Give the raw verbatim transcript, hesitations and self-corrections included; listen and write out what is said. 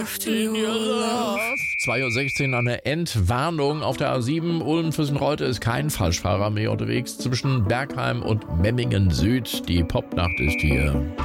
zwei Uhr sechzehn eine Entwarnung auf der A sieben. Ulm-Füssen-Reute ist kein Falschfahrer mehr unterwegs. Zwischen Bergheim und Memmingen Süd. Die Popnacht ist hier.